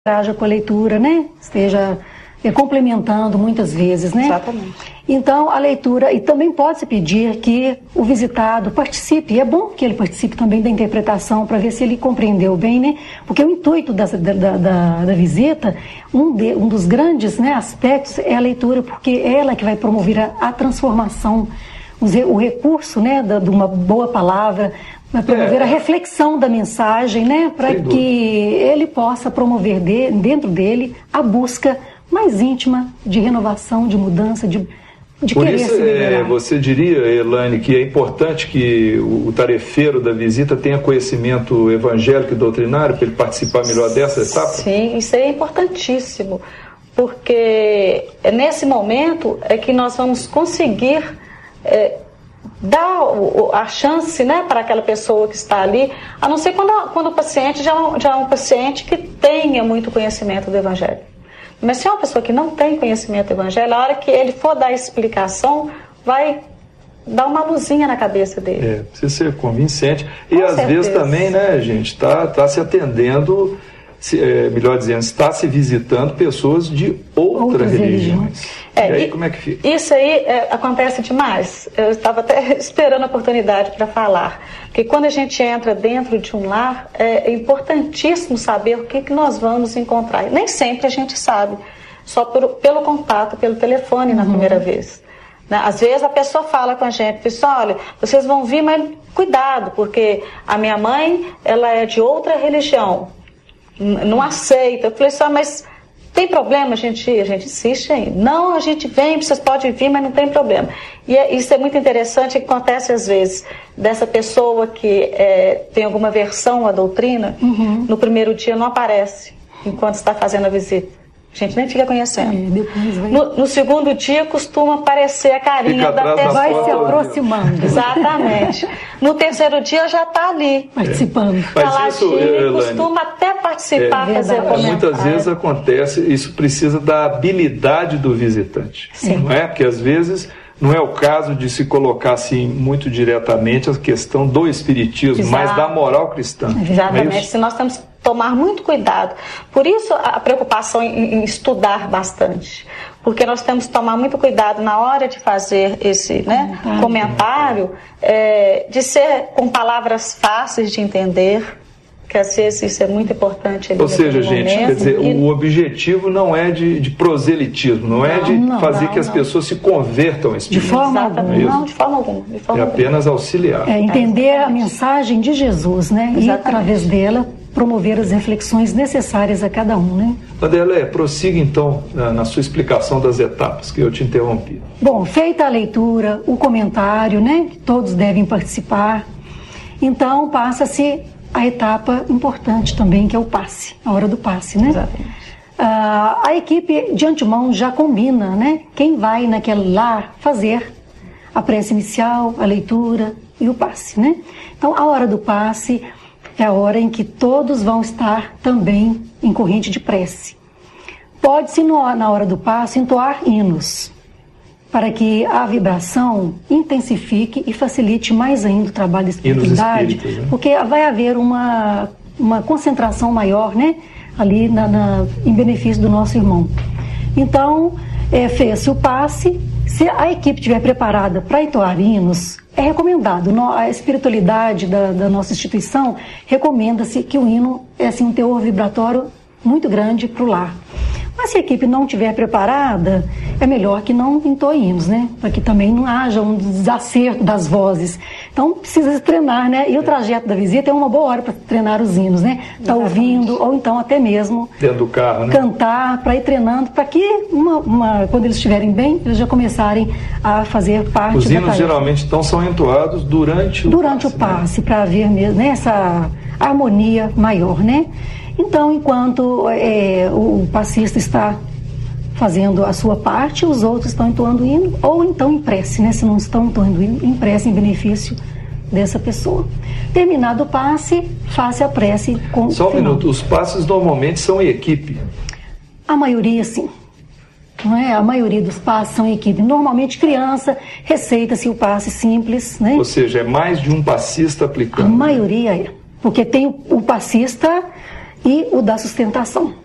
interaja com a leitura, né? Esteja complementando muitas vezes, né? Exatamente. Então, a leitura, e também pode-se pedir que o visitado participe, e é bom que ele participe também da interpretação, para ver se ele compreendeu bem, né? Porque o intuito da visita, um dos grandes, né, aspectos é a leitura, porque é ela que vai promover a transformação, o recurso, né, de uma boa palavra, vai promover a reflexão da mensagem, né, para que ele possa promover dentro dele a busca mais íntima de renovação, de mudança, de Por querer isso, se liberar. você diria, Elaine, que é importante que o tarefeiro da visita tenha conhecimento evangélico e doutrinário para ele participar melhor dessa etapa? Sim, isso é importantíssimo, porque nesse momento é que nós vamos conseguir dar a chance, né, para aquela pessoa que está ali, a não ser quando o paciente já é um paciente que tenha muito conhecimento do evangelho. Mas se é uma pessoa que não tem conhecimento do evangelho, a hora que ele for dar a explicação, vai dar uma luzinha na cabeça dele. Precisa ser convincente. E Com às certeza. vezes também, né, gente, tá se atendendo, melhor dizendo, está se visitando pessoas de outras religiões. E aí, como é que fica? Isso aí acontece demais. Eu estava até esperando a oportunidade para falar. Porque quando a gente entra dentro de um lar, é importantíssimo saber o que nós vamos encontrar. Nem sempre a gente sabe, só pelo contato, pelo telefone na primeira vez. Às vezes a pessoa fala com a gente, pessoal, olha, vocês vão vir, mas cuidado, porque a minha mãe, ela é de outra religião, não aceita. Eu falei assim, mas tem problema? A gente insiste ainda. Não, a gente vem, vocês podem vir, mas não tem problema. E isso é muito interessante, que acontece às vezes, dessa pessoa que tem alguma versão à doutrina, no primeiro dia não aparece, enquanto está fazendo a visita. A gente nem fica conhecendo. Depois vai... No segundo dia costuma aparecer a carinha da pessoa. Vai se aproximando. Exatamente. No terceiro dia já está ali. Participando. Mas isso, costuma até participar, fazer comentário. Muitas vezes acontece, isso precisa da habilidade do visitante. Sim. Não é? Porque às vezes não é o caso de se colocar assim muito diretamente a questão do espiritismo, Exato. mas da moral cristã. Exatamente. Se nós temos que tomar muito cuidado. Por isso a preocupação em estudar bastante. Porque nós temos que tomar muito cuidado na hora de fazer esse comentário, de ser com palavras fáceis de entender, que às vezes isso é muito importante. Ou seja, gente, quer dizer, o objetivo não é de proselitismo, não é de fazer que as pessoas se convertam ao Espírito. De forma alguma. Não, de forma alguma. É apenas auxiliar. Entender a mensagem de Jesus, né? E através dela promover as reflexões necessárias a cada um, né? Vanderlei, prossiga então na sua explicação das etapas, que eu te interrompi. Bom, feita a leitura, o comentário, né? Que todos devem participar. Então passa-se a etapa importante também, que é o passe, a hora do passe, né? Exatamente. A equipe de antemão já combina, né? Quem vai naquele lar fazer a prece inicial, a leitura e o passe, né? Então, a hora do passe é a hora em que todos vão estar também em corrente de prece. Pode-se, na hora do passe, entoar hinos, para que a vibração intensifique e facilite mais ainda o trabalho da espiritualidade, né? Porque vai haver uma concentração maior, né, ali em benefício do nosso irmão. Então, fez-se o passe. Se a equipe estiver preparada para entoar hinos, é recomendado. A espiritualidade da nossa instituição recomenda-se que o hino é assim, um teor vibratório muito grande para o lar. Mas se a equipe não estiver preparada, é melhor que não entoe hinos, né? Para que também não haja um desacerto das vozes. Então, precisa treinar, né? E o trajeto da visita é uma boa hora para treinar os hinos, né? Tá ouvindo, ou então até mesmo dentro do carro, né? Cantar, para ir treinando, para que quando eles estiverem bem, eles já começarem a fazer parte da Os hinos tarefa. geralmente então são entoados durante o passe, para haver mesmo, né, essa harmonia maior, né? Então, enquanto o passista está fazendo a sua parte, os outros estão entoando hino, ou então em prece, né? Se não estão entoando hino, em prece em benefício dessa pessoa. Terminado o passe, faça a prece com Só um minuto, os passes normalmente são em equipe? A maioria, sim. Não é? A maioria dos passes são em equipe. Normalmente, criança, receita-se o passe simples, né? Ou seja, é mais de um passista aplicando. A maioria é. Porque tem o passista e o da sustentação.